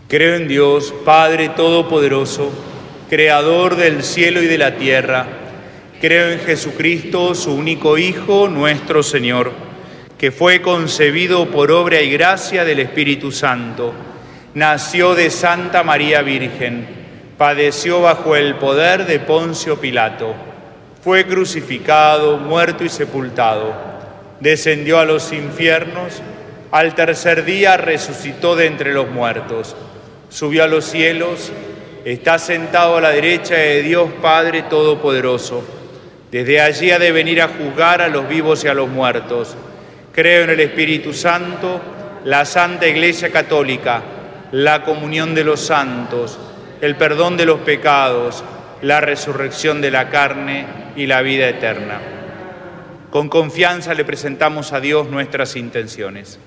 Creo en Dios, Padre Todopoderoso, Creador del cielo y de la tierra. Creo en Jesucristo, su único Hijo, nuestro Señor, que fue concebido por obra y gracia del Espíritu Santo. Nació de Santa María Virgen, padeció bajo el poder de Poncio Pilato, fue crucificado, muerto y sepultado, descendió a los infiernos, al tercer día resucitó de entre los muertos, subió a los cielos, está sentado a la derecha de Dios Padre Todopoderoso. Desde allí ha de venir a juzgar a los vivos y a los muertos. Creo en el Espíritu Santo, la Santa Iglesia Católica, la comunión de los santos, el perdón de los pecados, la resurrección de la carne y la vida eterna. Con confianza le presentamos a Dios nuestras intenciones.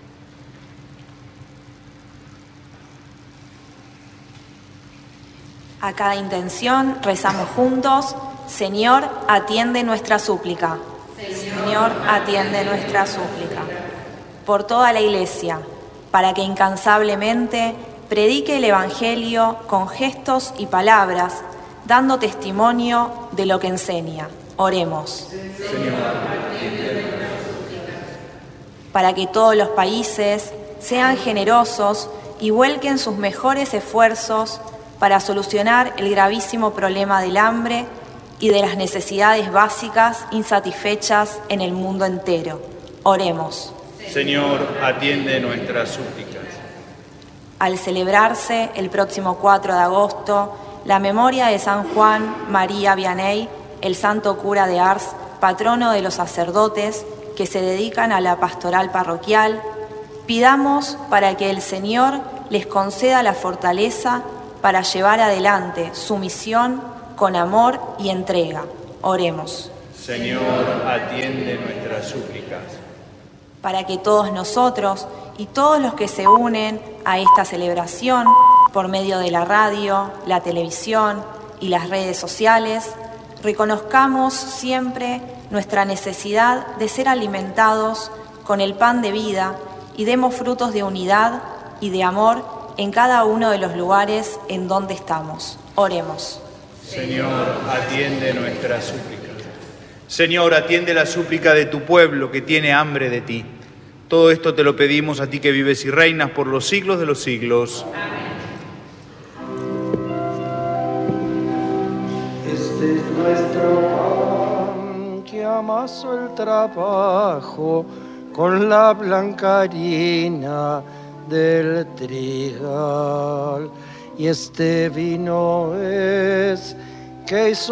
A cada intención rezamos juntos: Señor, atiende nuestra súplica. Señor, atiende nuestra súplica. Por toda la Iglesia, para que incansablemente predique el Evangelio con gestos y palabras, dando testimonio de lo que enseña. Oremos. Señor, atiende nuestra súplica. Para que todos los países sean generosos y vuelquen sus mejores esfuerzos para solucionar el gravísimo problema del hambre y de las necesidades básicas insatisfechas en el mundo entero. Oremos. Señor, atiende nuestras súplicas. Al celebrarse el próximo 4 de agosto la memoria de San Juan María Vianney, el santo cura de Ars, patrono de los sacerdotes que se dedican a la pastoral parroquial, pidamos para que el Señor les conceda la fortaleza para llevar adelante su misión con amor y entrega. Oremos. Señor, atiende nuestras súplicas. Para que todos nosotros y todos los que se unen a esta celebración por medio de la radio, la televisión y las redes sociales, reconozcamos siempre nuestra necesidad de ser alimentados con el pan de vida y demos frutos de unidad y de amor en cada uno de los lugares en donde estamos. Oremos. Señor, atiende nuestras súplicas. Señor, atiende la súplica de tu pueblo que tiene hambre de ti. Todo esto te lo pedimos a ti que vives y reinas por los siglos de los siglos. Amén. Este es nuestro pan que amasó el trabajo con la blanca harina del trigal, y este vino es que hizo